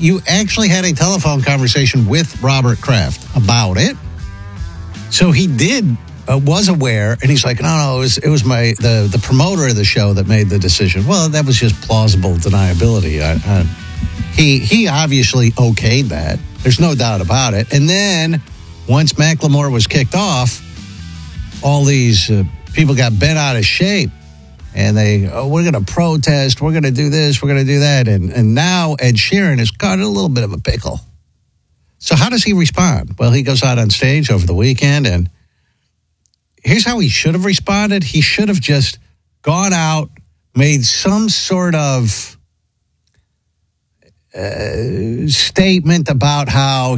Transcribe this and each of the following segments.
you actually had a telephone conversation with Robert Kraft about it. So he was aware, and he's like, no, it was the promoter of the show that made the decision. Well, that was just plausible deniability. He obviously okayed that. There's no doubt about it. And then once Macklemore was kicked off, all these people got bent out of shape. And we're going to protest, we're going to do this, we're going to do that. And now Ed Sheeran has got a little bit of a pickle. So how does he respond? Well, he goes out on stage over the weekend, and here's how he should have responded. He should have just gone out, made some sort of statement about how,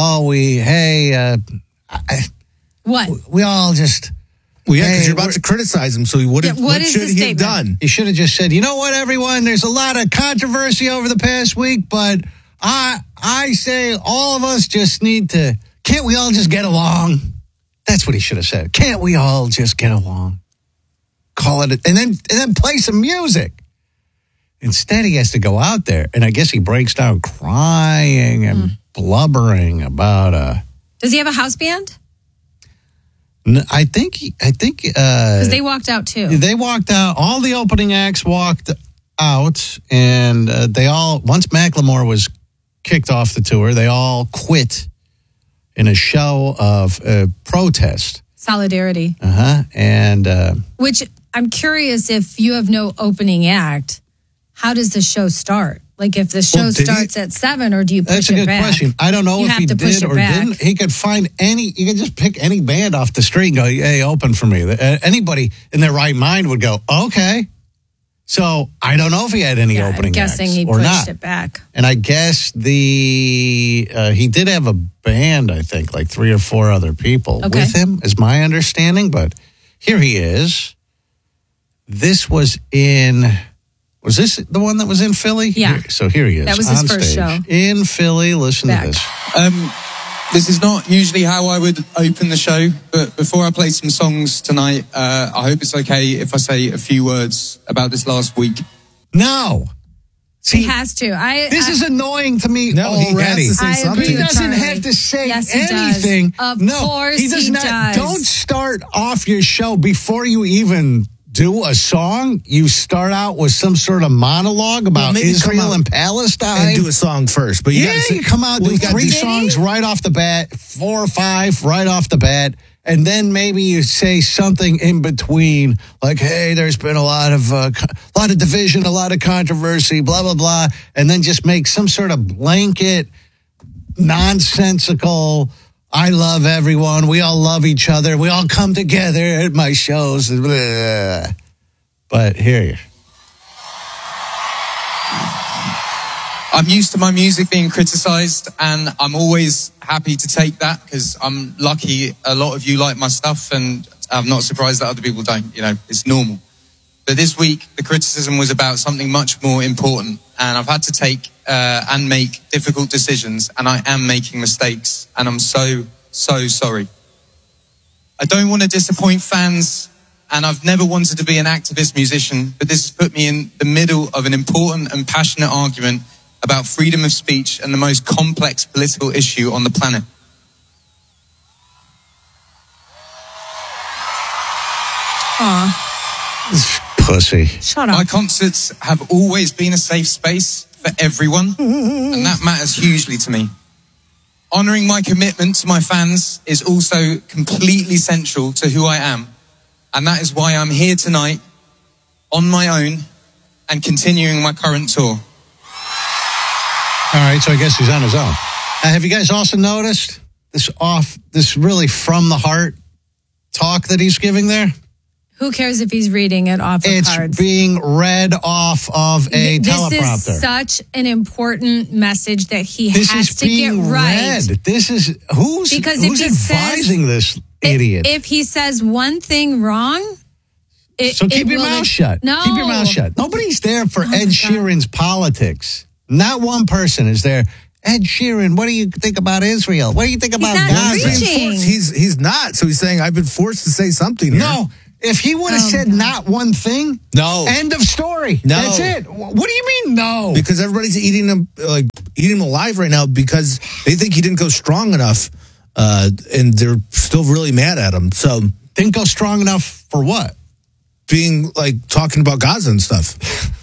what? We all just... Well, yeah, because you're about to criticize him, so what should he have done? He should have just said, you know what, everyone, there's a lot of controversy over the past week, but I say all of us just need to, can't we all just get along? That's what he should have said. Can't we all just get along? Call it, and then play some music. Instead, he has to go out there, and I guess he breaks down crying and blubbering about Does he have a house band? I think because they walked out too. They walked out. All the opening acts walked out, and they all, once Macklemore was kicked off the tour, they all quit in a show of protest, solidarity. And which I'm curious, if you have no opening act, how does the show start? Like if the show starts at 7, or do you push it back? That's a good question. I don't know if he did or didn't. He could find you could just pick any band off the street and go, hey, open for me. Anybody in their right mind would go, okay. So I don't know if he had any opening acts I'm guessing he pushed it back. And I guess he did have a band, I think, like 3 or 4 other people with him, is my understanding. But here he is. This was in... Was this the one that was in Philly? Yeah. So here he is. That was his first show. In Philly. Listen to this. This is not usually how I would open the show, but before I play some songs tonight, I hope it's okay if I say a few words about this last week. No. See, he has to. This is annoying to me already. He has to say something. He doesn't have to say anything. Of course he does. Don't start off your show before you even do a song. You start out with some sort of monologue about Israel and Palestine. And do a song first. But you come out, do 3 songs right off the bat, 4 or 5 right off the bat, and then maybe you say something in between, like, hey, there's been a lot of division, a lot of controversy, blah, blah, blah, and then just make some sort of blanket, nonsensical, I love everyone. We all love each other. We all come together at my shows. Blah. But here. I'm used to my music being criticized, and I'm always happy to take that because I'm lucky a lot of you like my stuff, and I'm not surprised that other people don't. It's normal. But this week, the criticism was about something much more important, and I've had to take and make difficult decisions, and I am making mistakes, and I'm so, so sorry. I don't want to disappoint fans, and I've never wanted to be an activist musician, but this has put me in the middle of an important and passionate argument about freedom of speech and the most complex political issue on the planet. Pussy. Shut up. My concerts have always been a safe space for everyone, and that matters hugely to me. Honoring my commitment to my fans is also completely central to who I am, and that is why I'm here tonight on my own and continuing my current tour. All right, so I guess he's on his own. Have you guys also noticed this really from the heart talk that he's giving there? Who cares if he's reading it off of cards? It's being read off of a teleprompter. This is such an important message that he has to get right. This is who's advising this idiot? If he says one thing wrong, keep your mouth shut. No, keep your mouth shut. Nobody's there for Ed Sheeran's politics. Not one person is there. Ed Sheeran, what do you think about Israel? What do you think about Gaza? He's not. So he's saying I've been forced to say something here. No. If he would have said not one thing, no. End of story. No. That's it. What do you mean no? Because everybody's eating him alive right now because they think he didn't go strong enough, and they're still really mad at him. So didn't go strong enough for what? Being talking about Gaza and stuff.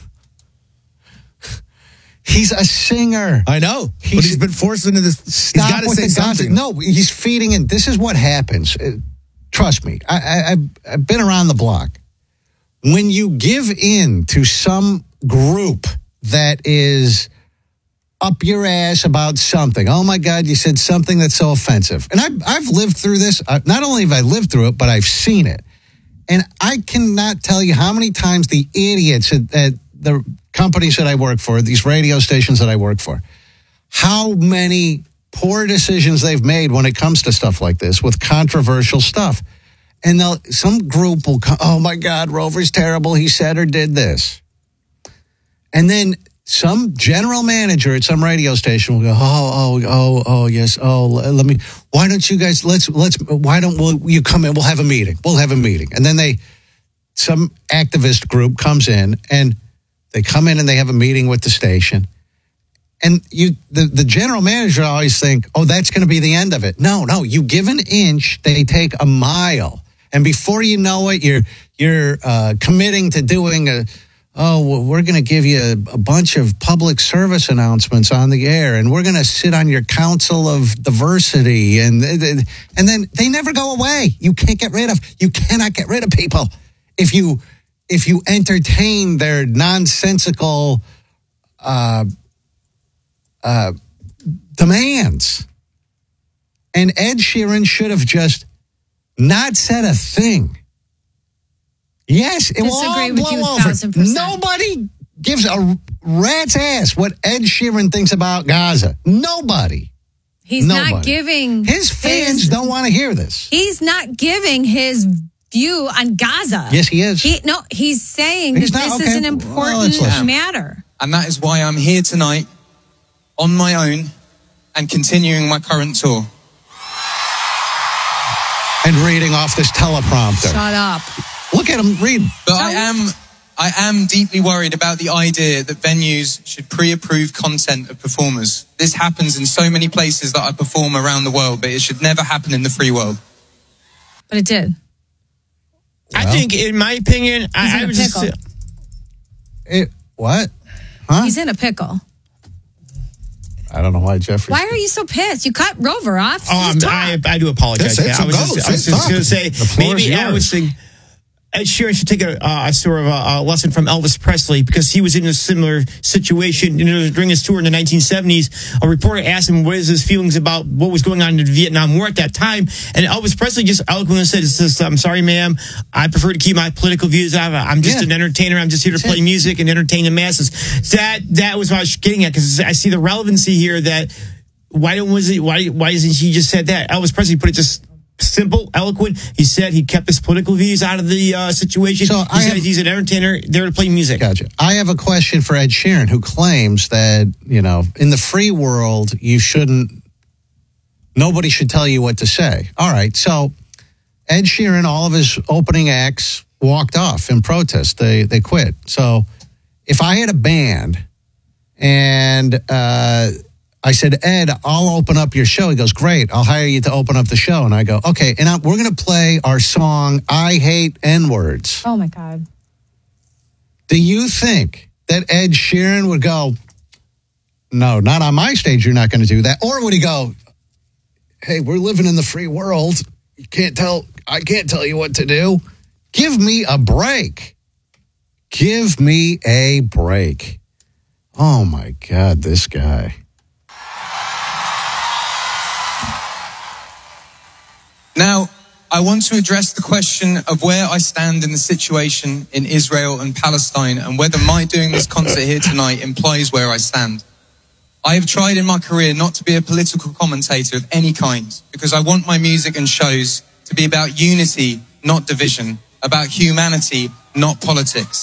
He's a singer. I know, but he's been forced into this. He's got to say something. No, he's feeding in. This is what happens. Trust me, I've been around the block. When you give in to some group that is up your ass about something, oh my God, you said something that's so offensive. And I've lived through this. Not only have I lived through it, but I've seen it. And I cannot tell you how many times the idiots at the companies that I work for, these radio stations that I work for, how many poor decisions they've made when it comes to stuff like this with controversial stuff. And some group will come, oh my God, Rover's terrible. He said or did this. And then some general manager at some radio station will go, oh, yes. Oh, let me, why don't you guys, why don't you come in? We'll have a meeting. And then some activist group comes in and they come in and they have a meeting with the station. And the general manager always think, oh, that's going to be the end of it. No, you give an inch, they take a mile. And before you know it, you're committing to doing we're going to give you a bunch of public service announcements on the air, and we're going to sit on your council of diversity. And then they never go away. You cannot get rid of people if you entertain their nonsensical demands. And Ed Sheeran should have just not said a thing. Yes, it will all blow over. 1,000%. Nobody gives a rat's ass what Ed Sheeran thinks about Gaza. Nobody. He's not giving... His fans don't want to hear this. He's not giving his view on Gaza. Yes, he is. He's saying that this is an important matter. And that is why I'm here tonight on my own and continuing my current tour. And reading off this teleprompter. Shut up. Look at him read. But I am deeply worried about the idea that venues should pre-approve content of performers. This happens in so many places that I perform around the world, but it should never happen in the free world. But it did. Well, I think, in my opinion, I would just say... What? Huh? He's in a pickle. I don't know why Jeffrey. Why are you so pissed? You cut Rover off. Oh, I do apologize. I was just going to say, maybe I was thinking Ed Sheeran should take a sort of a lesson from Elvis Presley, because he was in a similar situation during his tour in the 1970s. A reporter asked him what is his feelings about what was going on in the Vietnam War at that time, and Elvis Presley just eloquently said, "I'm sorry, ma'am. I prefer to keep my political views out. I'm just an entertainer. I'm just here to play music and entertain the masses." That was what I was getting at, because I see the relevancy here. That why isn't he just said that? Elvis Presley put it just simple, eloquent. He said he kept his political views out of the situation. So he said he's an entertainer there to play music. Gotcha. I have a question for Ed Sheeran, who claims that, in the free world, nobody should tell you what to say. All right. So Ed Sheeran, all of his opening acts walked off in protest. They quit. So if I had a band and, I said, Ed, I'll open up your show. He goes, great, I'll hire you to open up the show. And I go, okay, and we're going to play our song, I Hate N-Words. Oh, my God. Do you think that Ed Sheeran would go, no, not on my stage, you're not going to do that? Or would he go, hey, we're living in the free world. I can't tell you what to do. Give me a break. Give me a break. Oh, my God, this guy. Now, I want to address the question of where I stand in the situation in Israel and Palestine, and whether my doing this concert here tonight implies where I stand. I have tried in my career not to be a political commentator of any kind, because I want my music and shows to be about unity, not division, about humanity, not politics.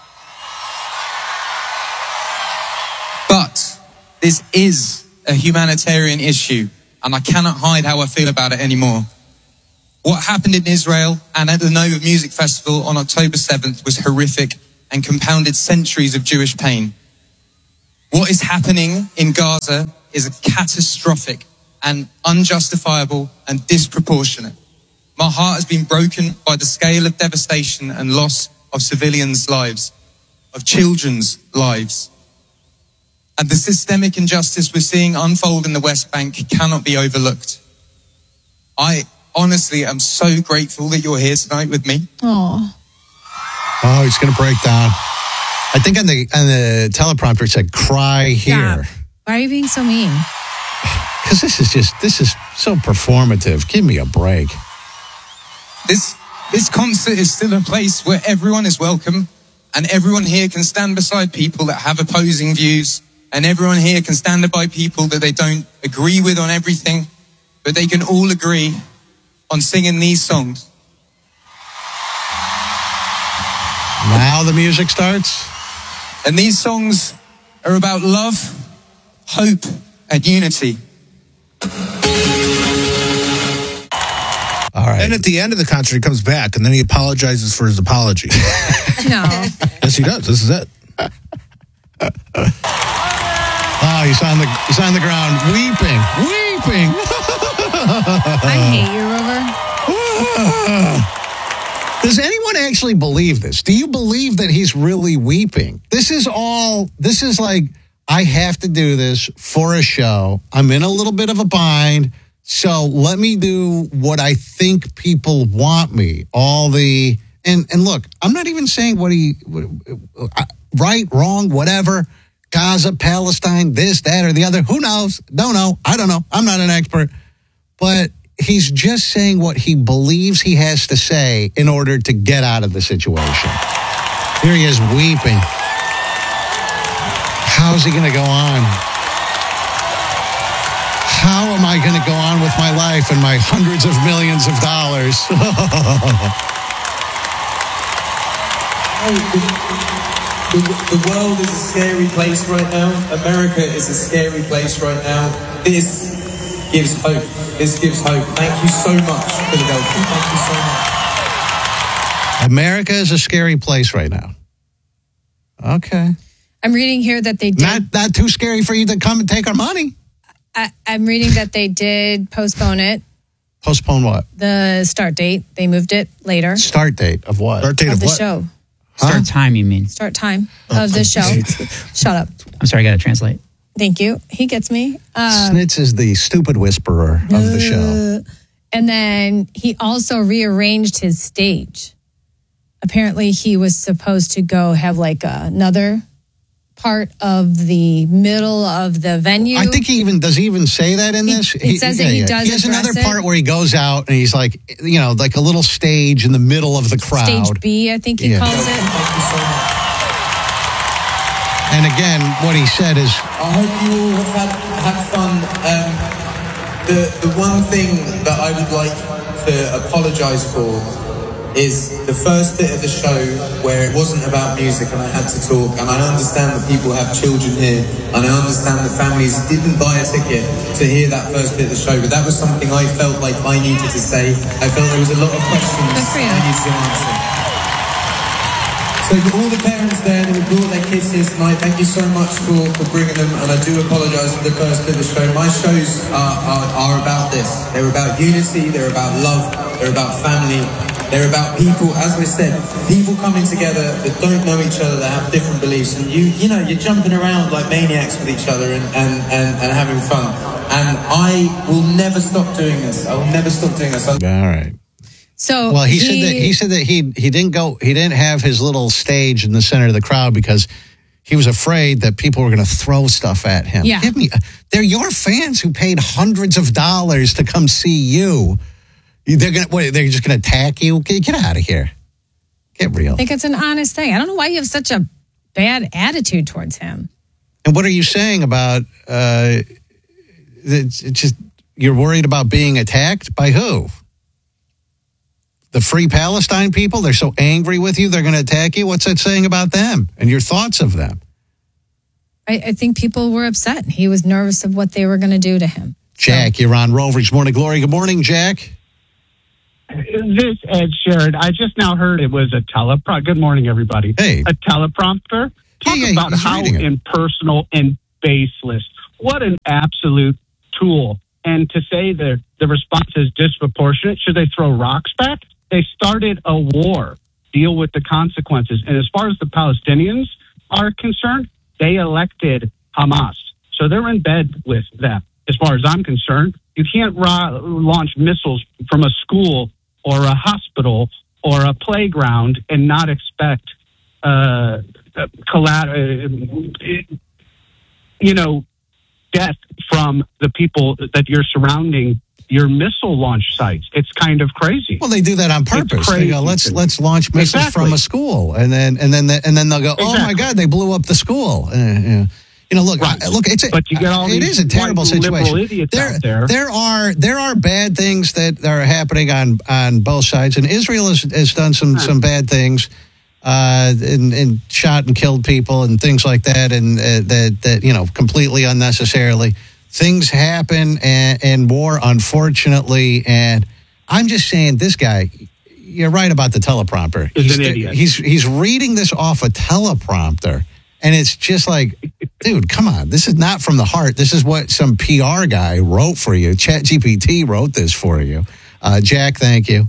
But this is a humanitarian issue, and I cannot hide how I feel about it anymore. What happened in Israel and at the Nova Music Festival on October 7th was horrific and compounded centuries of Jewish pain. What is happening in Gaza is catastrophic and unjustifiable and disproportionate. My heart has been broken by the scale of devastation and loss of civilians' lives, of children's lives. And the systemic injustice we're seeing unfold in the West Bank cannot be overlooked. I honestly am so grateful that you're here tonight with me. Oh, he's going to break down. I think on the teleprompter it said, cry here. Yeah. Why are you being so mean? Because this is so performative. Give me a break. This concert is still a place where everyone is welcome, and everyone here can stand beside people that have opposing views, and everyone here can stand by people that they don't agree with on everything, but they can all agree on singing these songs. Now the music starts. And these songs are about love, hope, and unity. All right. And at the end of the concert, he comes back, and then he apologizes for his apology. No. Yes, he does. This is it. Oh, he's on the ground, weeping. I hate you, Rover. Does anyone actually believe this? Do you believe that he's really weeping? This is like, I have to do this for a show. I'm in a little bit of a bind, so let me do what I think people want me. And look, I'm not even saying right, wrong, whatever. Gaza, Palestine, this, that, or the other. Who knows? Don't know. I don't know. I'm not an expert. But he's just saying what he believes he has to say in order to get out of the situation. Here he is weeping. How's he going to go on? How am I going to go on with my life and my hundreds of millions of dollars? The world is a scary place right now. America is a scary place right now. This gives hope. This gives hope. Thank you so much, Philadelphia. Thank you so much. America is a scary place right now. Okay. I'm reading here that they did. Not too scary for you to come and take our money. I'm reading that they did postpone it. Postpone what? The start date. They moved it later. Start date of what? Start date of the what? show. Start time, you mean? Start time of the show. Shut up. I'm sorry, I got to translate. Thank you. He gets me. Snitz is the stupid whisperer of the show. And then he also rearranged his stage. Apparently, he was supposed to go have like another part of the middle of the venue. I think does he even say that in this? It says that he does. He has another part where he goes out and he's like, like a little stage in the middle of the crowd. Stage B, I think he calls it. And again, what he said is, I hope you all have had fun. The one thing that I would like to apologise for is the first bit of the show where it wasn't about music and I had to talk, and I understand that people have children here and I understand the families didn't buy a ticket to hear that first bit of the show, but that was something I felt like I needed to say. I felt there was a lot of questions I needed to answer. So to all the parents there that have brought their kids here tonight, thank you so much for bringing them, and I do apologise for the first bit of the show. My shows are about this. They're about unity, they're about love, they're about family. They're about people, as we said, people coming together that don't know each other, that have different beliefs, and you're jumping around like maniacs with each other and having fun. And I will never stop doing this. I will never stop doing this. All right. So well, he said that he didn't have his little stage in the center of the crowd because he was afraid that people were going to throw stuff at him. Yeah. They're your fans who paid hundreds of dollars to come see you. They're just going to attack you? Get out of here. Get real. I think it's an honest thing. I don't know why you have such a bad attitude towards him. And what are you saying about it's just you're worried about being attacked? By who? The Free Palestine people? They're so angry with you, they're going to attack you? What's that saying about them and your thoughts of them? I think people were upset. He was nervous of what they were going to do to him. Jack, you're on Rovers Morning Glory. Good morning, Jack. This Ed Sheeran, I just now heard it was a teleprompter. Good morning, everybody. Hey. A teleprompter. Talk about how impersonal and baseless. What an absolute tool. And to say that the response is disproportionate, should they throw rocks back? They started a war. Deal with the consequences. And as far as the Palestinians are concerned, they elected Hamas. So they're in bed with them. As far as I'm concerned, you can't launch missiles from a school or a hospital or a playground and not expect death from the people that you're surrounding your missile launch sites. It's kind of crazy. Well, they do that on purpose. They go, let's launch missiles from a school, and then they'll go, oh my God, they blew up the school. Look, but you get all it is a terrible situation. There are bad things that are happening on both sides, and Israel has done some bad things, and shot and killed people and things like that, and that completely unnecessarily. Things happen in war, unfortunately, and I'm just saying, this guy, you're right about the teleprompter. He's an idiot. He's reading this off a teleprompter. And it's just like, dude, come on. This is not from the heart. This is what some PR guy wrote for you. ChatGPT wrote this for you. Jack, thank you.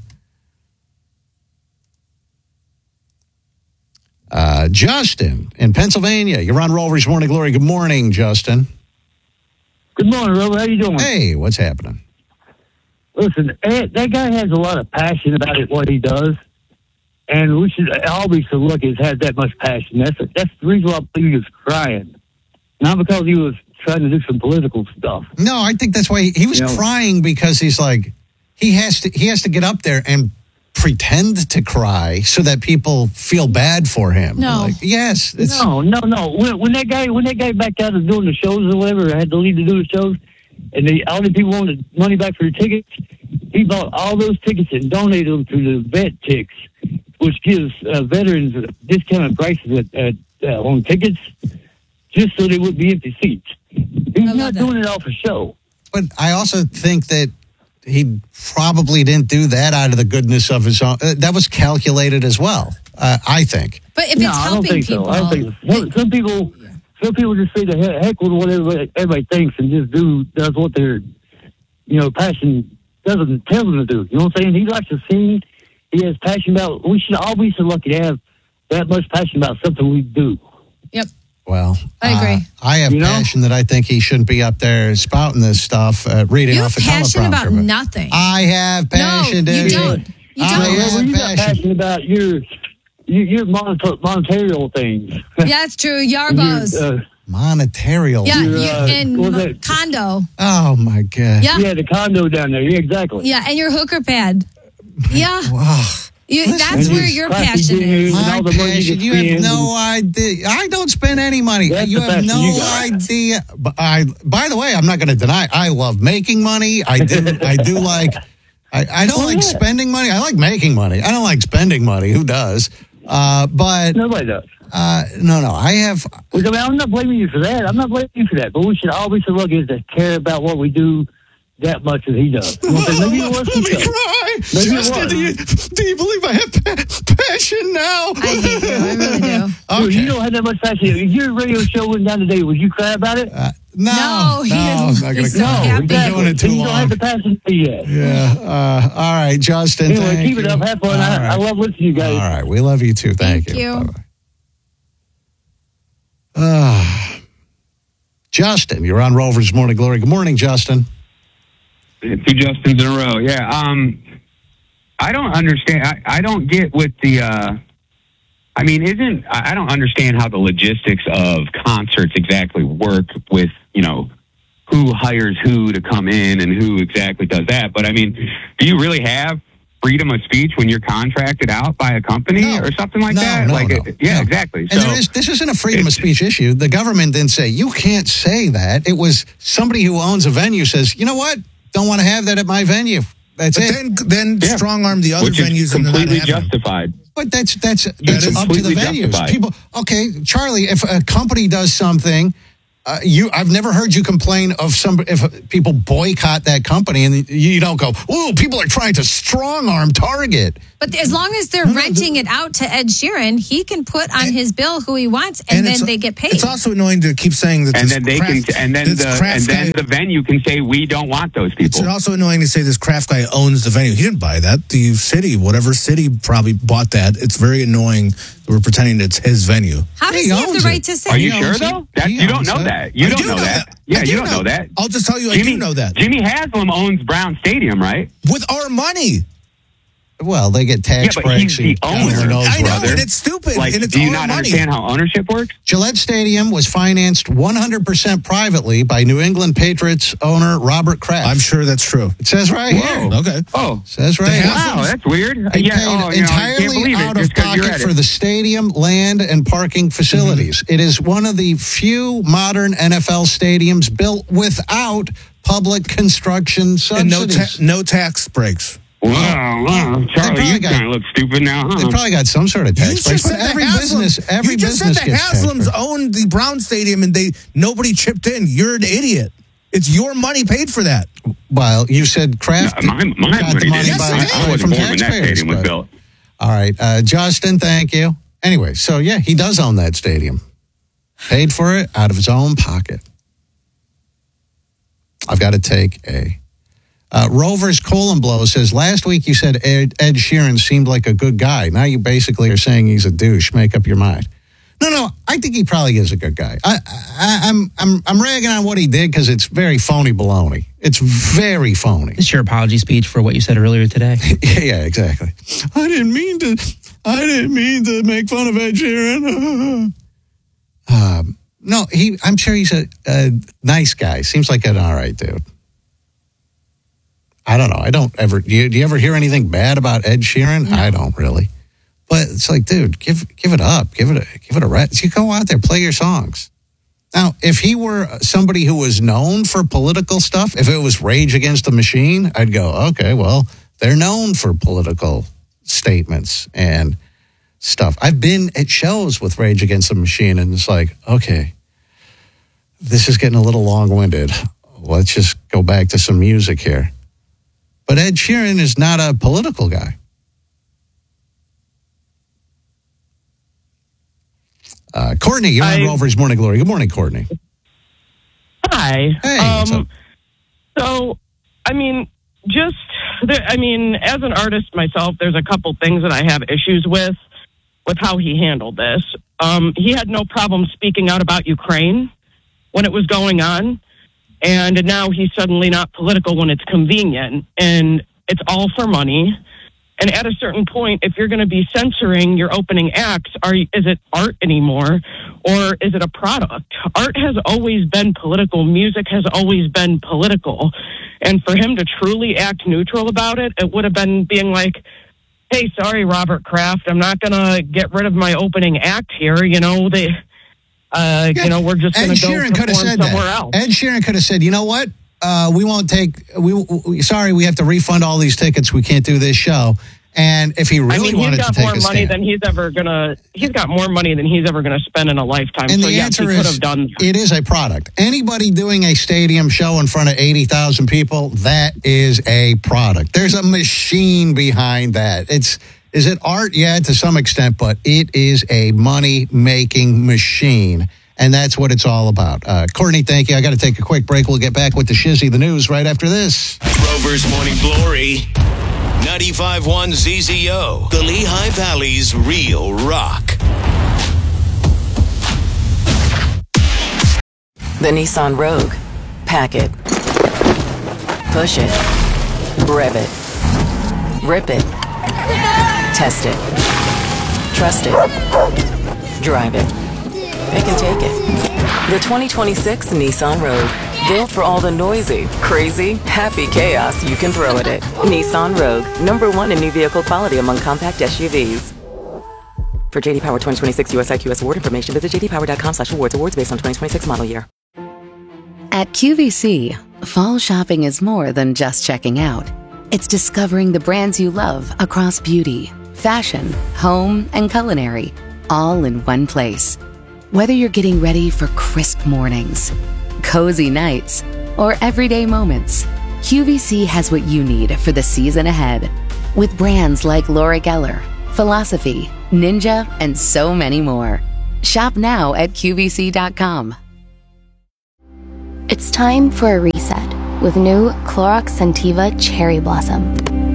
Justin in Pennsylvania. You're on Rover's Morning Glory. Good morning, Justin. Good morning, Rover. How you doing? Hey, what's happening? Listen, that guy has a lot of passion about what he does. And we should always look at has that much passion. That's the reason why I believe he was crying. Not because he was trying to do some political stuff. No, I think that's why he was crying, because he's like, he has to get up there and pretend to cry so that people feel bad for him. No. Like, yes. No. When that guy backed out of doing the shows or whatever, had to leave to do the shows, and all the people wanted money back for the tickets, he bought all those tickets and donated them to the VetTix, which gives veterans discounted prices on tickets, just so there would be empty seats. He's not doing it all for show. But I also think that he probably didn't do that out of the goodness of his own. That was calculated as well, I think. But if it's helping people, I don't think so. Some people just say the heck with what everybody thinks and just does what their passion doesn't tell them to do. You know what I'm saying? He likes to sing. He has passion about. We should all be so lucky to have that much passion about something we do. Yep. Well, I agree. I have passion that I think he shouldn't be up there spouting this stuff, reading off a teleprompter. You have passion about nothing. I have passion. No, you don't. You don't. You got passion about your monetary things. Yeah, that's true. Yarbos. Monetarial. Yeah, and condo. Oh my God. Yeah, the condo down there. Yeah, exactly. Yeah, and your hooker pad. Yeah. Wow. That's where your passion is. My passion. You have no idea. I don't spend any money. You have no idea. But by the way, I'm not going to deny, I love making money. I do like. I don't like spending money. I like making money. I don't like spending money. Who does? But nobody does. No. I have. I'm not blaming you for that. But we should always look to care about what we do that much as he does. Maybe it was. Let me cry. Justin, do you believe I have passion now? I hate you. I really do. Okay. Dude, you don't have that much passion. If your radio show went down today, would you cry about it? No, I'm not going to cry. We've been doing it too long. You don't have the passion yet. Yeah. All right, Justin. Anyway, keep it up. Have fun. I love listening to you guys. All right. We love you too. Thank you. Bye-bye. Justin, you're on Rover's Morning Glory. Good morning, Justin. 2 Justins in a row. Yeah. I don't understand. I don't get with the. I don't understand how the logistics of concerts exactly work with who hires who to come in and who exactly does that. But do you really have freedom of speech when you're contracted out by a company or something like that? No. Exactly. And this isn't a freedom of speech issue. The government didn't say you can't say that. It was somebody who owns a venue says, you know what? Don't want to have that at my venue. That's it. Then strong arm the other venues and completely justified. But that's up to the venues. Justified. People. Okay, Charlie. If a company does something I've never heard you complain of if people boycott that company and you don't go, "Oh, people are trying to strong arm Target." But as long as they're renting it out to Ed Sheeran, he can put on his bill who he wants, and then they get paid. It's also annoying to keep saying that. And then the venue can say we don't want those people. It's also annoying to say this Kraft guy owns the venue. He didn't buy that. The city, whatever city, probably bought that. It's very annoying that we're pretending it's his venue. How does he have the right to say? Are you sure though? You don't know that. You don't know that. Yeah, you don't know that. I'll just tell you, I do know that. Jimmy Haslam owns Brown Stadium, right? With our money. Well, they get tax breaks. He's the owner. I know, and it's stupid. Like, and it's do you our not money. understand how ownership works? Gillette Stadium was financed 100% privately by New England Patriots owner Robert Kraft. I'm sure that's true. It says right here. Okay. Oh. Says right here. Wow, that's weird. They paid entirely out of pocket for the stadium, land, and parking facilities. Mm-hmm. It is one of the few modern NFL stadiums built without public construction subsidies. And no tax breaks. Wow, Charlie, you kind of look stupid now, huh? They probably got some sort of tax breaks. But every business gets tax breaks. Haslam's owned the Brown Stadium and nobody chipped in. You're an idiot. It's your money paid for that. Well, you said Kraft my got the money I wasn't from born when that taxpayers. stadium was built. All right, Justin, thank you. Anyway, so yeah, he does own that stadium. Paid for it out of his own pocket. I've got to take a... Rover's Colon Blow says, last week you said Ed Sheeran seemed like a good guy. Now you basically are saying he's a douche. Make up your mind. No, I think he probably is a good guy. I'm ragging on what he did because it's very phony baloney. It's very phony. It's your apology speech for what you said earlier today. Yeah, exactly. I didn't mean to make fun of Ed Sheeran. No, I'm sure he's a nice guy. Seems like an all right dude. I don't know. I don't ever. Do you ever hear anything bad about Ed Sheeran? No. I don't really. But it's like, dude, give it up. Give it a rest. You go out there, play your songs. Now, if he were somebody who was known for political stuff, if it was Rage Against the Machine, I'd go, okay, well, they're known for political statements and stuff. I've been at shows with Rage Against the Machine, and it's like, okay, this is getting a little long-winded. Let's just go back to some music here. But Ed Sheeran is not a political guy. Courtney, you're on Rover's Morning Glory. Good morning, Courtney. Hi. Hey, what's up? So, as an artist myself, there's a couple things that I have issues with how he handled this. He had no problem speaking out about Ukraine when it was going on. And now he's suddenly not political when it's convenient, and it's all for money. And at a certain point, if you're going to be censoring your opening acts, is it art anymore, or is it a product? Art has always been political. Music has always been political. And for him to truly act neutral about it, it would have been being like, hey, sorry, Robert Kraft, I'm not going to get rid of my opening act here. We're just going to go perform somewhere else. Ed Sheeran could have said, you know what? We won't take. We have to refund all these tickets. We can't do this show. And if he really wanted to take a stand, he's got more money than he's ever gonna spend in a lifetime. And so the answer he could have done that. It is a product. Anybody doing a stadium show in front of 80,000 people, that is a product. There's a machine behind that. Is it art? Yeah, to some extent, but it is a money-making machine. And that's what it's all about. Courtney, thank you. I got to take a quick break. We'll get back with the Shizzy, the news, right after this. Rover's Morning Glory, 95.1 ZZO, the Lehigh Valley's real rock. The Nissan Rogue. Pack it. Push it. Rev it. Rip it. Test it. Trust it. Drive it. Pick and take it. The 2026 Nissan Rogue. Built for all the noisy, crazy, happy chaos you can throw at it. Nissan Rogue. #1 in new vehicle quality among compact SUVs. For JD Power 2026 US IQS award information, visit jdpower.com/awards. Awards based on 2026 model year. At QVC, fall shopping is more than just checking out. It's discovering the brands you love across beauty, fashion, home, and culinary, all in one place. Whether you're getting ready for crisp mornings, cozy nights, or everyday moments, QVC has what you need for the season ahead. With brands like Laura Geller, Philosophy, Ninja, and so many more. Shop now at QVC.com. It's time for a reset with new Clorox Scentiva Cherry Blossom.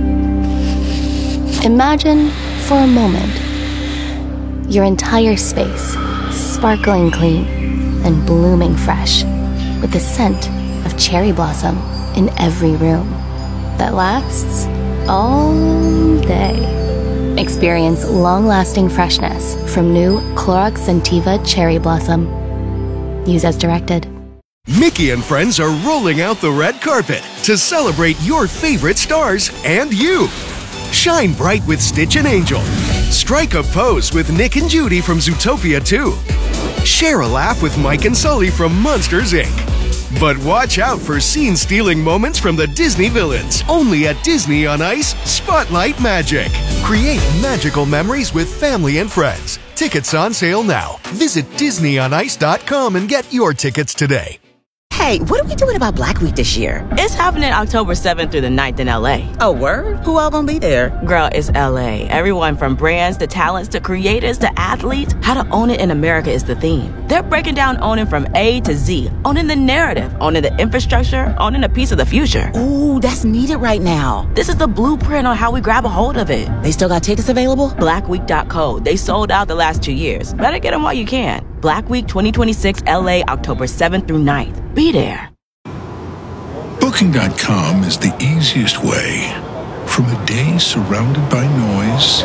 Imagine for a moment your entire space sparkling clean and blooming fresh with the scent of cherry blossom in every room that lasts all day. Experience long-lasting freshness from new Clorox Scentiva Cherry Blossom. Use as directed. Mickey and friends are rolling out the red carpet to celebrate your favorite stars and you. Shine bright with Stitch and Angel. Strike a pose with Nick and Judy from Zootopia 2. Share a laugh with Mike and Sully from Monsters, Inc. But watch out for scene-stealing moments from the Disney villains. Only at Disney on Ice, Spotlight Magic. Create magical memories with family and friends. Tickets on sale now. Visit DisneyOnIce.com and get your tickets today. Hey, what are we doing about Black Week this year? It's happening October 7th through the 9th in LA. Oh, word? Who all gonna be there? Girl, it's LA. Everyone from brands to talents to creators to athletes. How to own it in America is the theme. They're breaking down owning from A to Z. Owning the narrative, owning the infrastructure, owning a piece of the future. Ooh, that's needed right now. This is the blueprint on how we grab a hold of it. They still got tickets available? Blackweek.co. They sold out the last 2 years. Better get them while you can. Black Week 2026 LA, October 7th through 9th. Be there. Booking.com is the easiest way from a day surrounded by noise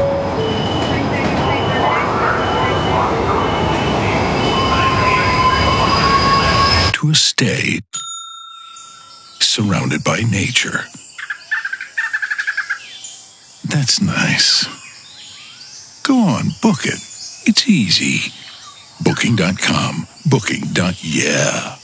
to a stay surrounded by nature. That's nice. Go on, book it. It's easy. Booking.com. Booking.yeah.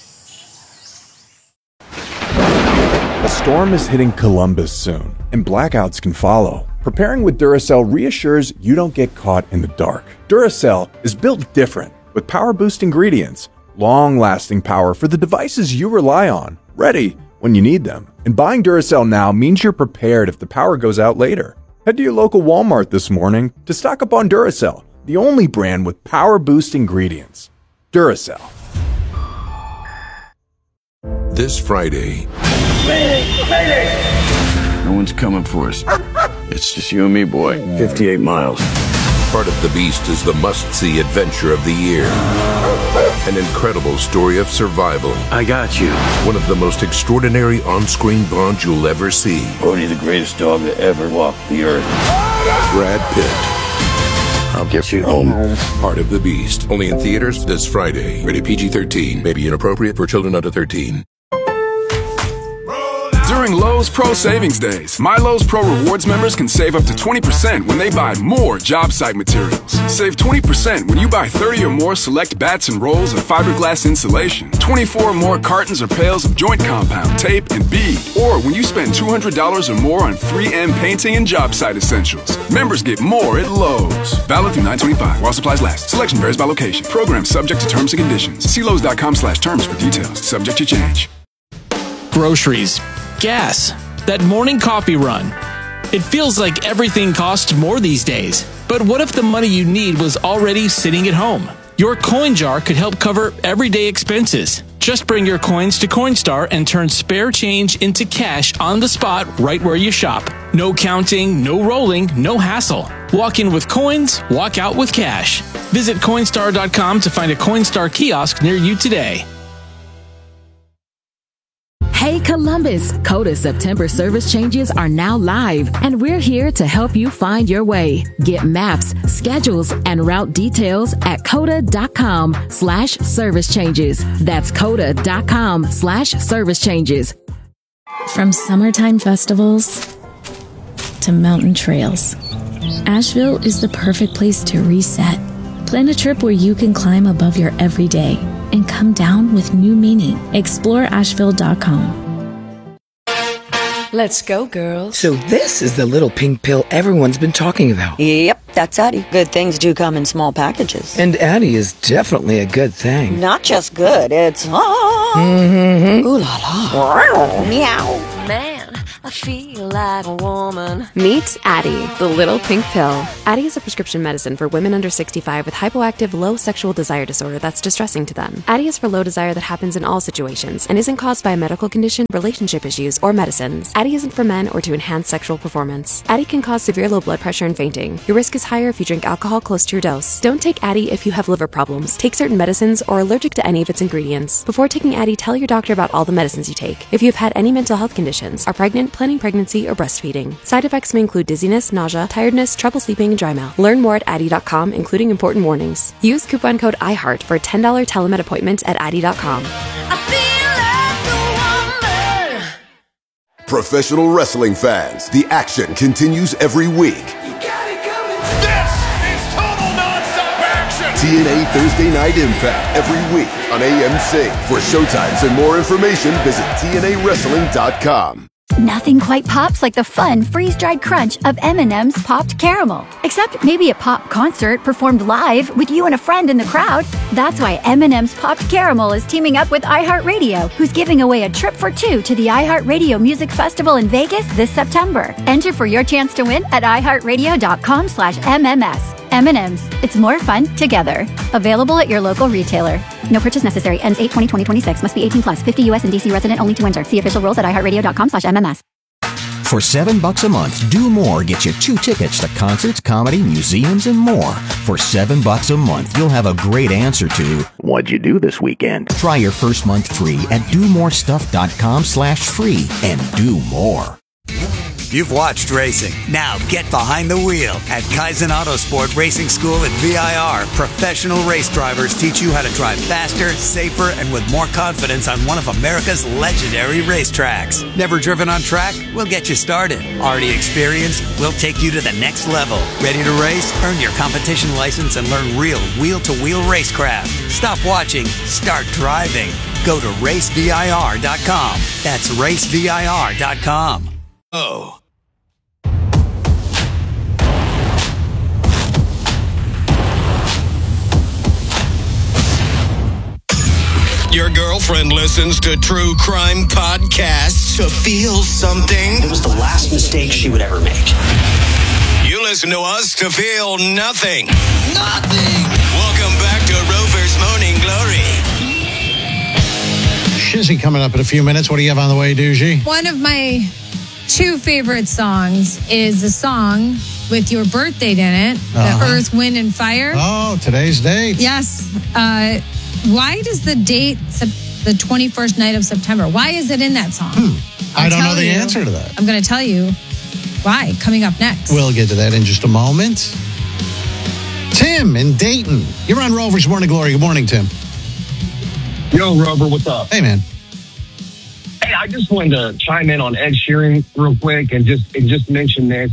A storm is hitting Columbus soon, and blackouts can follow. Preparing with Duracell reassures you don't get caught in the dark. Duracell is built different, with power-boost ingredients, long-lasting power for the devices you rely on, ready when you need them. And buying Duracell now means you're prepared if the power goes out later. Head to your local Walmart this morning to stock up on Duracell, the only brand with power-boost ingredients. Duracell. This Friday... No one's coming for us. It's just you and me, boy. 58 miles. Part of the Beast is the must-see adventure of the year. An incredible story of survival. I got you. One of the most extraordinary on-screen bonds you'll ever see. Bodhi, the greatest dog to ever walk the earth. Brad Pitt. I'll get you home. Part of the Beast. Only in theaters this Friday. Rated PG-13. May be inappropriate for children under 13. During Lowe's Pro Savings Days, My Lowe's Pro Rewards members can save up to 20% when they buy more job site materials. Save 20% when you buy 30 or more select bats and rolls of fiberglass insulation, 24 or more cartons or pails of joint compound, tape, and bead, or when you spend $200 or more on 3M painting and job site essentials. Members get more at Lowe's. Valid through 9/25 while supplies last. Selection varies by location. Program subject to terms and conditions. See Lowe's.com/terms for details. Subject to change. Groceries. Gas, that morning coffee run. It feels like everything costs more these days. But what if the money you need was already sitting at home? Your coin jar could help cover everyday expenses. Just bring your coins to Coinstar and turn spare change into cash on the spot right where you shop. No counting, no rolling, no hassle. Walk in with coins, walk out with cash. Visit Coinstar.com to find a Coinstar kiosk near you today. Hey Columbus, Coda September service changes are now live, and we're here to help you find your way. Get maps, schedules, and route details at coda.com/service changes. That's coda.com/service changes. From summertime festivals to mountain trails, Asheville is the perfect place to reset. Plan a trip where you can climb above your everyday and come down with new meaning. Explore Asheville.com. Let's go, girls. So this is the little pink pill everyone's been talking about. Yep, that's Addie. Good things do come in small packages. And Addie is definitely a good thing. Not just good, it's Mm-hmm. ooh la la. Meow. Man, I feel like a woman. Meet Addie, the little pink pill. Addie is a prescription medicine for women under 65 with hypoactive low sexual desire disorder that's distressing to them. Addie is for low desire that happens in all situations and isn't caused by a medical condition, relationship issues, or medicines. Addie isn't for men or to enhance sexual performance. Addie can cause severe low blood pressure and fainting. Your risk is higher if you drink alcohol close to your dose. Don't take Addie if you have liver problems, take certain medicines, or are allergic to any of its ingredients. Before taking Addie, tell your doctor about all the medicines you take. If you have had any mental health conditions, are pregnant, planning pregnancy, or breastfeeding. Side effects may include dizziness, nausea, tiredness, trouble sleeping, and dry mouth. Learn more at Addie.com, including important warnings. Use coupon code IHEART for a $10 telemed appointment at Addie.com. Professional wrestling fans, the action continues every week. This is total nonstop action. TNA Thursday Night Impact every week on AMC. For showtimes and more information, visit TNAWrestling.com. Nothing quite pops like the fun freeze-dried crunch of M&M's Popped Caramel. Except maybe a pop concert performed live with you and a friend in the crowd. That's why M&M's Popped Caramel is teaming up with iHeartRadio, who's giving away a trip for two to the iHeartRadio Music Festival in Vegas this September. Enter for your chance to win at iHeartRadio.com/MMS. M&M's. It's more fun together. Available at your local retailer. No purchase necessary. Ends 8/20/2026. Must be 18 plus. 50 U.S. and D.C. resident only to enter. See official rules at iHeartRadio.com/MMS. For $7 a month, Do More gets you 2 tickets to concerts, comedy, museums, and more. For $7 a month, you'll have a great answer to what'd you do this weekend? Try your first month free at domorestuff.com/free and do more. You've watched racing. Now get behind the wheel. At Kaizen Autosport Racing School at VIR, professional race drivers teach you how to drive faster, safer, and with more confidence on one of America's legendary racetracks. Never driven on track? We'll get you started. Already experienced? We'll take you to the next level. Ready to race? Earn your competition license and learn real wheel-to-wheel racecraft. Stop watching. Start driving. Go to racevir.com. That's racevir.com. Oh. Your girlfriend listens to true crime podcasts to feel something. It was the last mistake she would ever make. You listen to us to feel nothing. Nothing. Welcome back to Rover's Morning Glory. Shizzy coming up in a few minutes. What do you have on the way, Doogie? One of my 2 favorite songs is the song with your birth date in it, the Earth, Wind, and Fire. Oh, today's date. Yes. Why does the date, the 21st night of September, why is it in that song? I don't know the answer to that. I'm going to tell you why, coming up next. We'll get to that in just a moment. Tim in Dayton. You're on Rover's Morning Glory. Good morning, Tim. Yo, Rover, what's up? Hey, man. Hey, I just wanted to chime in on Ed Sheeran real quick and just mention this.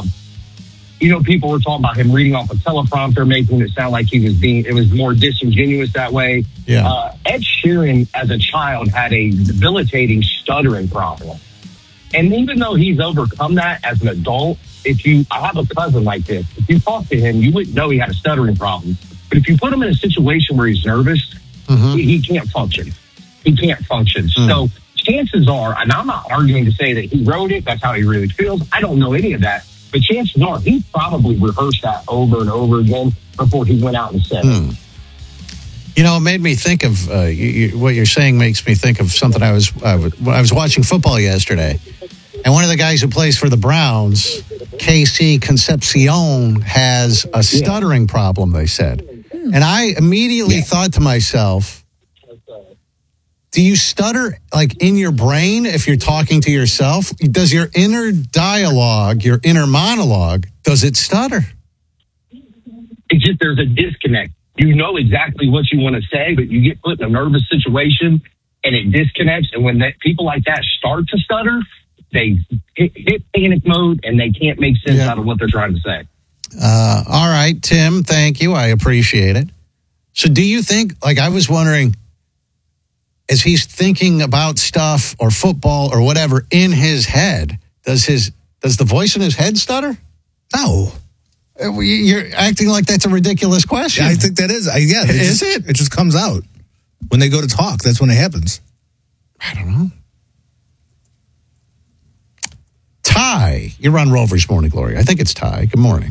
People were talking about him reading off a teleprompter, making it sound like it was more disingenuous that way. Yeah. Ed Sheeran, as a child, had a debilitating stuttering problem. And even though he's overcome that as an adult, I have a cousin like this. If you talk to him, you wouldn't know he had a stuttering problem. But if you put him in a situation where he's nervous, he can't function. He can't function. So chances are, and I'm not arguing to say that he wrote it, that's how he really feels. I don't know any of that. But chances are he probably rehearsed that over and over again before he went out and said it. You know, it made me think of what you're saying. Makes me think of something I was watching football yesterday, and one of the guys who plays for the Browns, KC Concepcion, has a stuttering problem. They said, and I immediately thought to myself, do you stutter like in your brain if you're talking to yourself? Does your inner dialogue, your inner monologue, does it stutter? It's just there's a disconnect. You know exactly what you want to say, but you get put in a nervous situation and it disconnects. And when people like that start to stutter, they hit panic mode and they can't make sense out of what they're trying to say. All right, Tim, thank you. I appreciate it. So do you think, like I was wondering, as he's thinking about stuff or football or whatever in his head, does the voice in his head stutter? No. You're acting like that's a ridiculous question. Yeah, I think that is. Is it? It just comes out. When they go to talk, that's when it happens. I don't know. Ty, you're on Rover's Morning Glory. I think it's Ty. Good morning.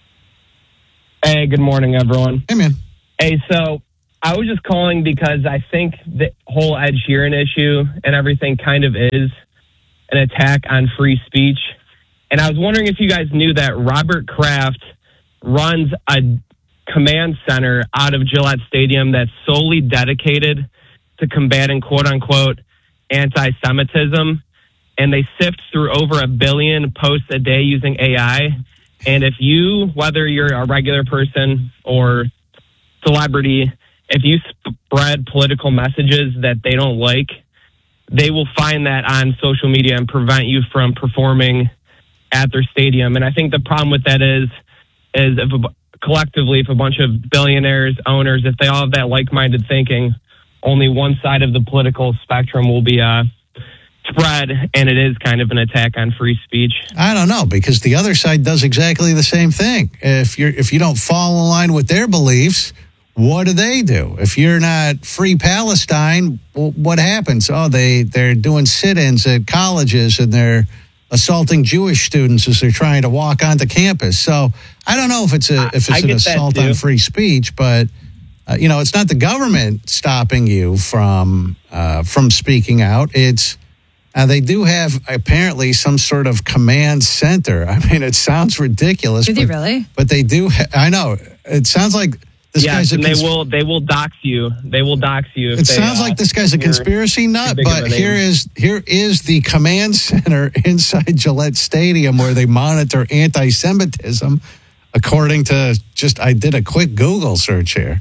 Hey, good morning, everyone. Hey, man. Hey, so I was just calling because I think the whole Ed Sheeran issue and everything kind of is an attack on free speech. And I was wondering if you guys knew that Robert Kraft runs a command center out of Gillette Stadium that's solely dedicated to combating quote-unquote anti-Semitism. And they sift through over 1 billion posts a day using AI. And if you, whether you're a regular person or celebrity, if you spread political messages that they don't like, they will find that on social media and prevent you from performing at their stadium. And I think the problem with that is if collectively, if a bunch of billionaires, owners, if they all have that like-minded thinking, only one side of the political spectrum will be spread, and it is kind of an attack on free speech. I don't know, because the other side does exactly the same thing. If you don't fall in line with their beliefs, what do? If you're not free Palestine, well, what happens? Oh, they're doing sit-ins at colleges and they're assaulting Jewish students as they're trying to walk onto campus. So I don't know if it's an assault on free speech, but it's not the government stopping you from speaking out. It's they do have apparently some sort of command center. I mean, it sounds ridiculous. Do they really? But they do. I know. It sounds like this guy's a they will dox you. They will dox you. It sounds like this guy's a conspiracy nut. But here is the command center inside Gillette Stadium where they monitor anti-Semitism, according to I did a quick Google search here.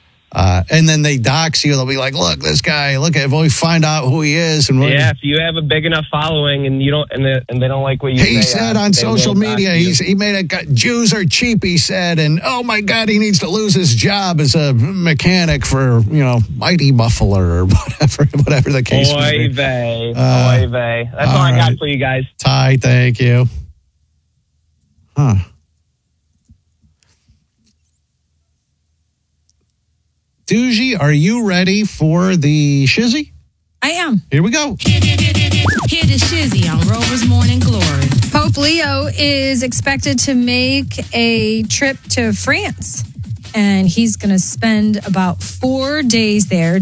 And then they dox you. They'll be like, "Look, this guy. Look at. We find out who he is." And if you have a big enough following, and you don't, and they don't like what you say. He said on social media, he made Jews are cheap. He said, and oh my God, he needs to lose his job as a mechanic for Mighty Muffler or whatever the case may be. Oy vey. That's all I got for you guys. Ty, thank you. Huh. Doogie, are you ready for the shizzy? I am. Here we go. Hear the shizzy on Rover's Morning Glory. Pope Leo is expected to make a trip to France, and he's going to spend about 4 days there.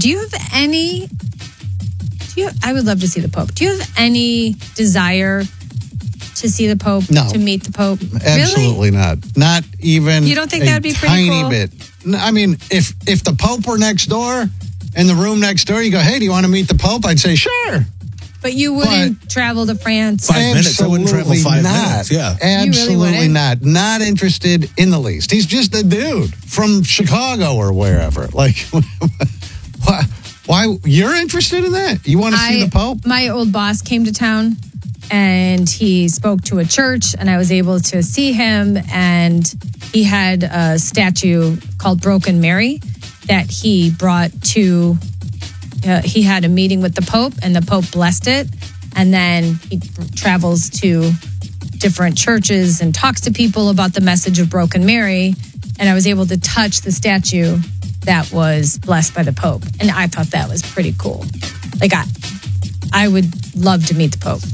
I would love to see the Pope. Do you have any desire to see the Pope? No. To meet the Pope? Absolutely really? Not. Not even. You don't think that would be pretty cool? Tiny bit. I mean, if the Pope were next door, in the room next door, you go, "Hey, do you want to meet the Pope?" I'd say, "Sure." But you wouldn't travel to France? 5 minutes. I wouldn't travel 5 minutes. Yeah. Absolutely really not. Not interested in the least. He's just a dude from Chicago or wherever. Like, why? You're interested in that? You want to see the Pope? My old boss came to town, and he spoke to a church, and I was able to see him, and he had a statue called Broken Mary that he brought to, he had a meeting with the Pope, and the Pope blessed it, and then he travels to different churches and talks to people about the message of Broken Mary, and I was able to touch the statue that was blessed by the Pope, and I thought that was pretty cool. Like, I would love to meet the Pope.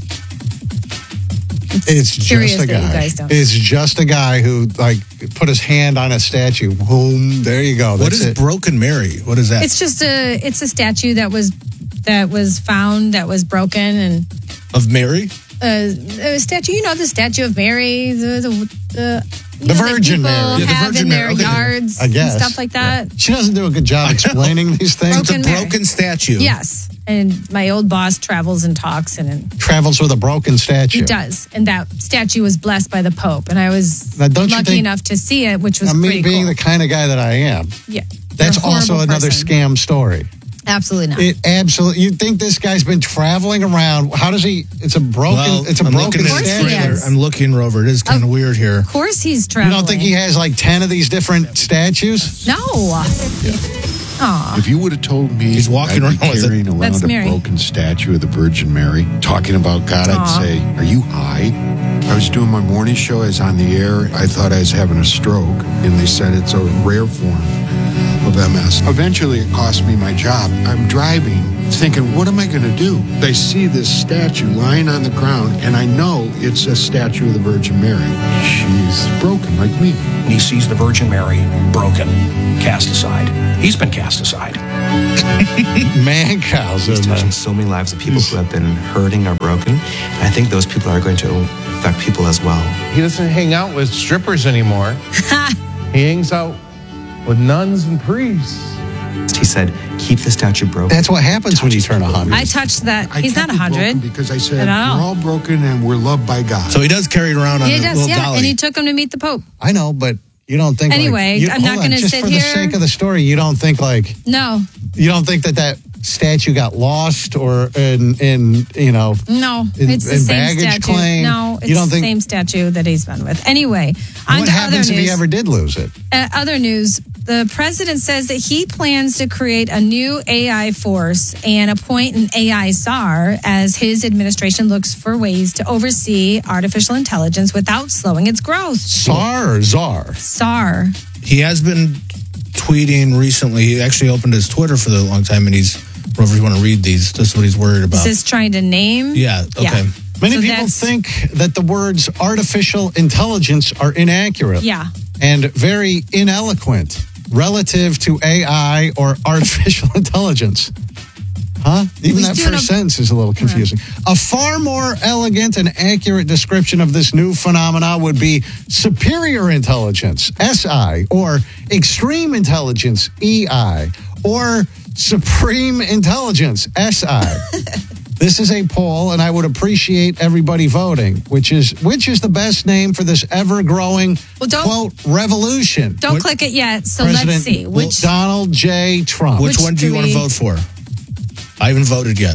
It's just a guy. It's just a guy who put his hand on a statue. Boom! There you go. What is Broken Mary? What is that? It's just a statue that was found that was broken and of Mary. A statue. The statue of Mary. The Virgin Mary. Yeah, the Virgin Mary. Their yards, I guess, and stuff like that. Yeah. She doesn't do a good job explaining these things. It's a broken statue. Yes. And my old boss travels and talks travels with a broken statue. He does. And that statue was blessed by the Pope. And I was lucky enough to see it, which was pretty cool. Me being the kind of guy that I am. Yeah. That's also another scam story. Absolutely not. You'd think this guy's been traveling around. How does he? It's a broken statue. I'm looking, Rover. It is kind of weird here. Of course he's traveling. You don't think he has 10 of these different statues? No. Aw. If you would have told me He's walking I'd be around with it. carrying around That's a Mary. broken statue of the Virgin Mary, talking about God, Aw. I'd say, are you high? I was doing my morning show. I was on the air. I thought I was having a stroke, and they said it's a rare form of MS. Eventually, it cost me my job. I'm driving, thinking, what am I going to do? I see this statue lying on the ground, and I know it's a statue of the Virgin Mary. She's broken like me. And he sees the Virgin Mary broken, cast aside. He's been cast aside. Man cows. He's touching so many lives of people who have been hurting or broken. And I think those people are going to affect people as well. He doesn't hang out with strippers anymore. He hangs out with nuns and priests. He said, keep the statue broken. That's what happens when you turn 100. I touched that. I He's not kept it 100. broken because I said, At all. we're all broken and we're loved by God. So he does carry it around on He a does, little yeah. dolly. And he took him to meet the Pope. I know, but you don't think Anyway, like, I'm not hold on, gonna just sit for here- the sake of the story, you don't think like No. that statue got lost or in you know No, in, it's the in same baggage statue. claim? No, it's you don't the think same statue that he's been with. Anyway, on what to happens other if news. he ever did lose it? Other news, the president says that he plans to create a new AI force and appoint an AI czar as his administration looks for ways to oversee artificial intelligence without slowing its growth. Czar or czar? Czar. He has been tweeting recently. He actually opened his Twitter for a long time, and he's, whoever you want to read these, this is what he's worried about. Is this trying to name? Yeah, okay. Many So people that's- think that the words artificial intelligence are inaccurate. Yeah. And very ineloquent relative to AI or artificial intelligence. Huh? Even He's that doing first a- sentence is a little confusing. A far more elegant and accurate description of this new phenomena would be superior intelligence, SI, or extreme intelligence, EI, or supreme intelligence, SI. This is a poll, and I would appreciate everybody voting. Which is the best name for this ever-growing quote revolution? Don't click it yet. So President let's see. Which Donald J. Trump. Which one do you want to vote for? I haven't voted yet.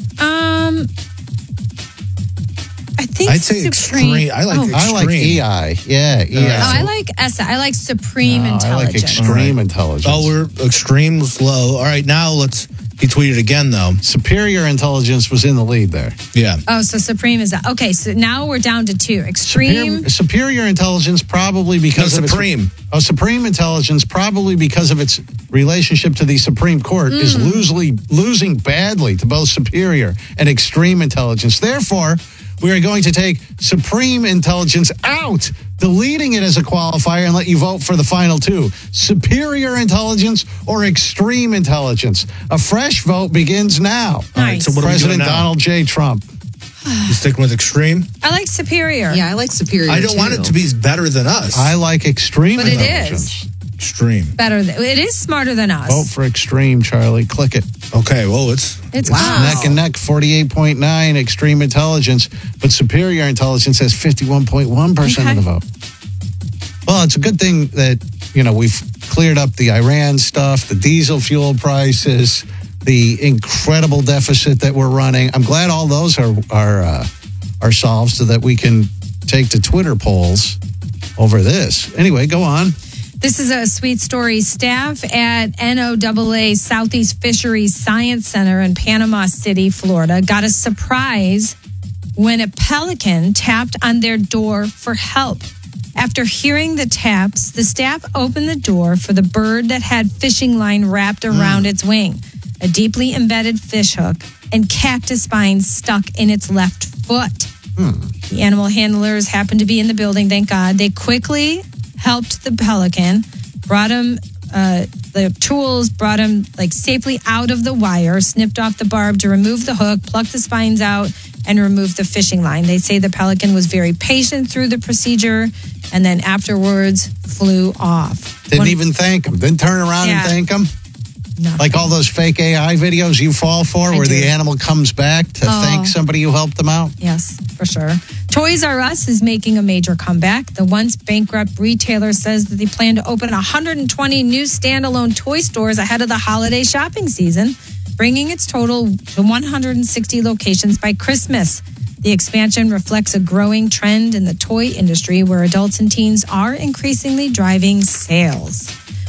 I think I'd say extreme. I like I like EI. Yeah, EI. I like SI. I like supreme I like intelligence. extreme intelligence. Oh, we're extreme low. All right, now let's. He tweeted again though. Superior intelligence was in the lead there. Yeah. Oh, so supreme is that? Okay, so now we're down to two. Extreme. Superior intelligence probably because of supreme. Supreme intelligence probably because of its relationship to the Supreme Court is losing badly to both superior and extreme intelligence. Therefore, we are going to take supreme intelligence out, deleting it as a qualifier, and let you vote for the final two. Superior intelligence or extreme intelligence. A fresh vote begins now. All right, so what are we doing President now? Donald J. Trump. You sticking with extreme? I like superior. Yeah, I like superior. I don't want it to be better than us. I like extreme But it intelligence. Extreme. Better. It is smarter than us. Vote for extreme, Charlie. Click it. Okay, well, it's It's neck and neck, 48.9 extreme intelligence, but superior intelligence has 51.1% of the vote. Well, it's a good thing that, we've cleared up the Iran stuff, the diesel fuel prices, the incredible deficit that we're running. I'm glad all those are solved so that we can take to Twitter polls over this. Anyway, go on. This is a sweet story. Staff at NOAA Southeast Fisheries Science Center in Panama City, Florida, got a surprise when a pelican tapped on their door for help. After hearing the taps, the staff opened the door for the bird that had fishing line wrapped around its wing, a deeply embedded fish hook, and cactus spines stuck in its left foot. The animal handlers happened to be in the building, thank God. They quickly helped the pelican, brought him the tools, brought him safely out of the wire, snipped off the barb to remove the hook, plucked the spines out, and removed the fishing line. They say the pelican was very patient through the procedure and then afterwards flew off. Didn't even thank him. Didn't turn around and thank him. Like all those fake AI videos you fall for where the animal comes back to thank somebody who helped them out. Yes, for sure. Toys R Us is making a major comeback. The once bankrupt retailer says that they plan to open 120 new standalone toy stores ahead of the holiday shopping season, bringing its total to 160 locations by Christmas. The expansion reflects a growing trend in the toy industry where adults and teens are increasingly driving sales.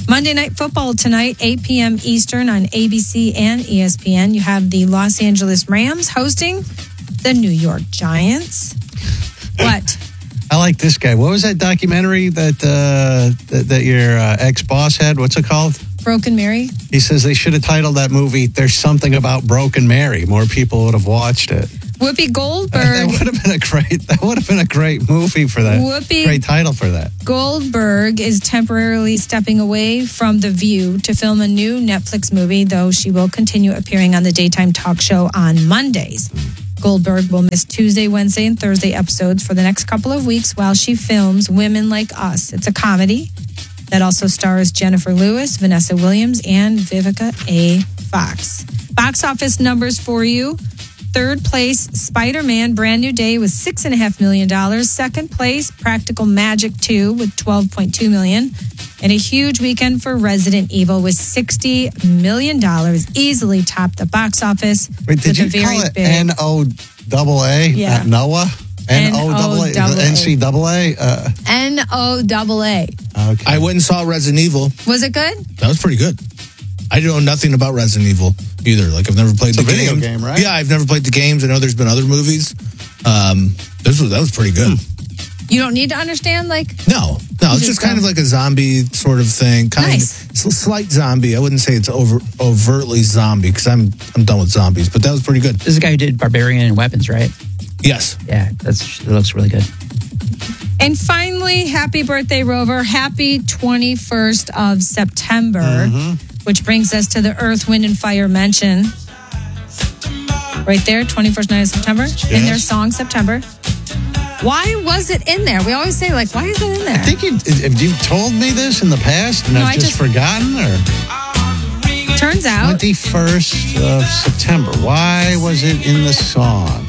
Monday Night Football tonight, 8 p.m. Eastern on ABC and ESPN. You have the Los Angeles Rams hosting the New York Giants. What? I like this guy. What was that documentary that your ex-boss had? What's it called? Broken Mary? He says they should have titled that movie, There's Something About Broken Mary. More people would have watched it. Whoopi Goldberg. That would have been a great movie for that. Great title for that. Goldberg is temporarily stepping away from The View to film a new Netflix movie, though she will continue appearing on the daytime talk show on Mondays. Goldberg will miss Tuesday, Wednesday, and Thursday episodes for the next couple of weeks while she films Women Like Us. It's a comedy that also stars Jennifer Lewis, Vanessa Williams, and Vivica A. Fox. Box office numbers for you. Third place, Spider-Man Brand New Day with $6.5 million. Second place, Practical Magic 2 with $12.2 million. And a huge weekend for Resident Evil with $60 million. Easily topped the box office. Wait, did you call it NOAA? Yeah. Not Noah? NOAA? NCAA? NOAA. Okay. I went and saw Resident Evil. Was it good? That was pretty good. I know nothing about Resident Evil either. Like, I've never played the video games. game, right? Yeah, I've never played the games. I know there's been other movies. That was pretty good. You don't need to understand, like... No, it's just kind of like a zombie sort of thing. Nice. It's a slight zombie. I wouldn't say it's overtly zombie because I'm done with zombies, but that was pretty good. This is the guy who did Barbarian and Weapons, right? Yes. Yeah, it looks really good. And finally, happy birthday, Rover. Happy 21st of September, which brings us to the Earth, Wind, and Fire mention. Right there, 21st night of September, in their song, September. Why was it in there? We always say, like, why is it in there? I think have you told me this in the past and I've just forgotten? Or turns out 21st of September. Why was it in the song?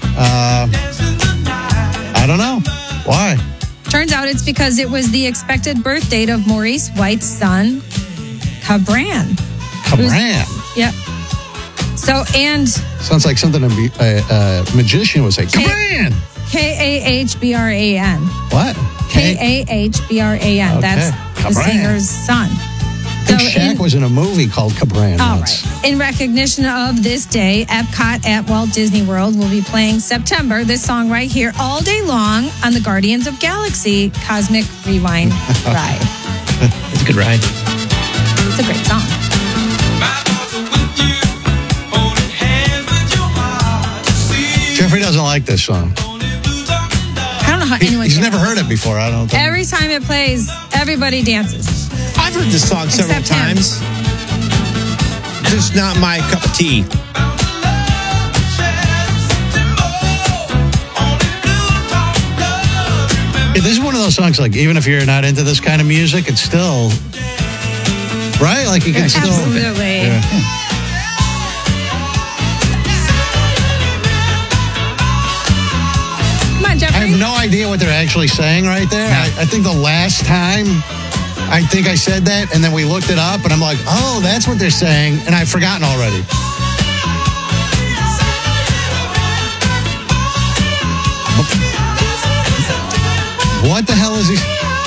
I don't know. Why? Turns out it's because it was the expected birth date of Maurice White's son, Cabran. Cabran? Yep. So, and... Sounds like something a magician would say. Cabran! K-A-H-B-R-A-N. What? K-A-H-B-R-A-N. That's the Cabran. singer's son. So Shaq was in a movie called Cabran once. Right. In recognition of this day, Epcot at Walt Disney World will be playing September, this song right here, all day long on the Guardians of Galaxy Cosmic Rewind ride. It's a good ride. It's a great song. Jeffrey doesn't like this song. I don't know how anyone He's never heard it before, I don't think. Every time it plays, everybody dances. I've heard this song several times. Just not my cup of tea. Yeah, this is one of those songs, like, even if you're not into this kind of music, it's still, right? Like, you can still... Absolutely. Yeah. Come on, Jeffrey. I have no idea what they're actually saying right there. I think the last time, I think I said that, and then we looked it up, and I'm like, oh, that's what they're saying, and I've forgotten already. What the hell is he?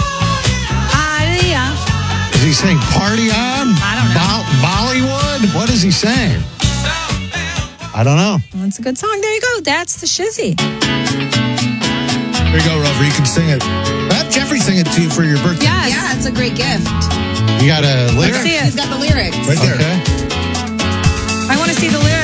Is he saying party on? I don't know. Bollywood? What is he saying? I don't know. Well, it's a good song. There you go. That's the shizzy. There you go, Rover. You can sing it. Have Jeffrey sing it to you for your birthday. Yes. Yeah, it's a great gift. You got a lyric? Let's see it. He's got the lyrics. Right there. Okay. I want to see the lyrics.